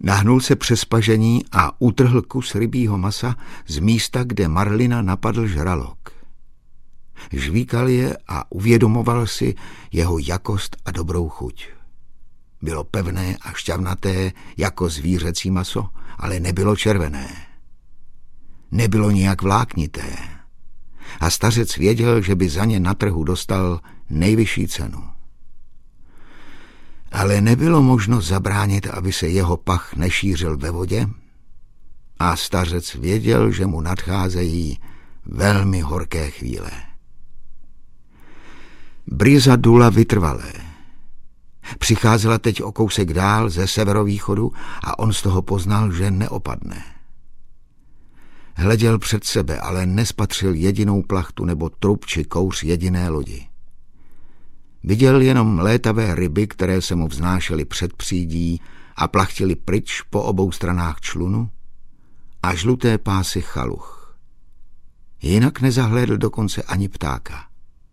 Nahnul se přes pažení a utrhl kus rybího masa z místa, kde marlina napadl žralok. Žvíkal je a uvědomoval si jeho jakost a dobrou chuť. Bylo pevné a šťavnaté jako zvířecí maso, ale nebylo červené. Nebylo nijak vláknité. A stařec věděl, že by za ně na trhu dostal nejvyšší cenu. Ale nebylo možno zabránit, aby se jeho pach nešířil ve vodě, a stařec věděl, že mu nadcházejí velmi horké chvíle. Bryza dula vytrvalé. Přicházela teď o kousek dál ze severovýchodu a on z toho poznal, že neopadne. Hleděl před sebe, ale nespatřil jedinou plachtu nebo trup či kouř jediné lodi. Viděl jenom létavé ryby, které se mu vznášely před přídí a plachtily pryč po obou stranách člunu, a žluté pásy chaluch. Jinak nezahlédl dokonce ani ptáka.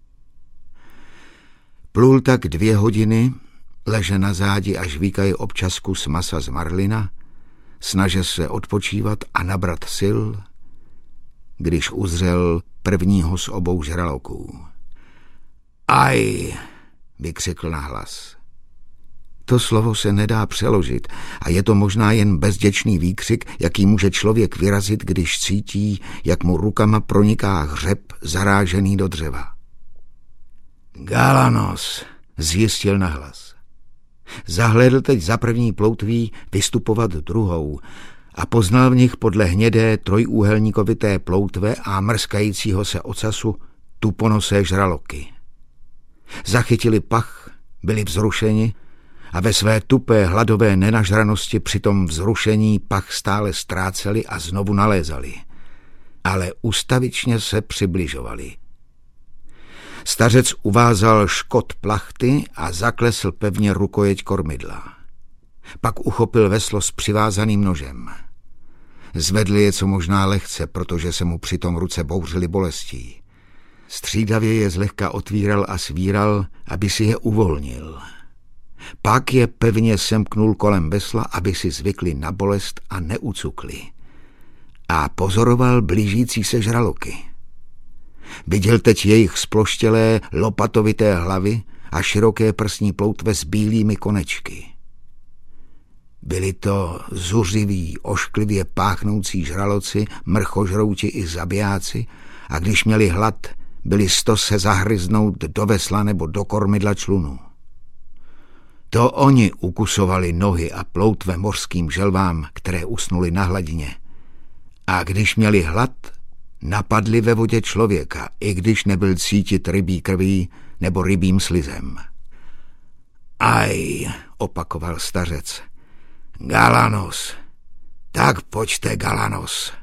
Plul tak 2 hodiny, leže na zádi a žvíkají občas kus masa z marlina, snaže se odpočívat a nabrat sil, když uzřel prvního z obou žraloků. Aj, vykřikl nahlas. To slovo se nedá přeložit a je to možná jen bezděčný výkřik, jaký může člověk vyrazit, když cítí, jak mu rukama proniká hřeb zarážený do dřeva. Galanos, zjistil nahlas. Zahlédl teď za první ploutví vystupovat druhou a poznal v nich podle hnědé trojúhelníkovité ploutve a mrskajícího se ocasu tuponosé žraloky. Zachytili pach, byli vzrušeni a ve své tupé hladové nenažranosti při tom vzrušení pach stále ztráceli a znovu nalézali, ale ustavičně se přibližovali. Stařec uvázal škot plachty a zaklesl pevně rukojeť kormidla. Pak uchopil veslo s přivázaným nožem. Zvedl je co možná lehce, protože se mu přitom ruce bouřily bolestí. Střídavě je zlehka otvíral a svíral, aby si je uvolnil. Pak je pevně semknul kolem vesla, aby si zvykli na bolest a neucukli. A pozoroval blížící se žraloky. Viděl teď jejich sploštělé, lopatovité hlavy a široké prsní ploutve s bílými konečky. Byli to zuřiví, ošklivě páchnoucí žraloci, mrchožrouti i zabijáci, a když měli hlad, byli sto se zahryznout do vesla nebo do kormidla člunu. To oni ukusovali nohy a ploutve mořským želvám, které usnuly na hladině. A když měli hlad, napadli ve vodě člověka, i když nebyl cítit rybí krví nebo rybím slizem. Aj, opakoval stařec. Galanos, tak pojďte, Galanos.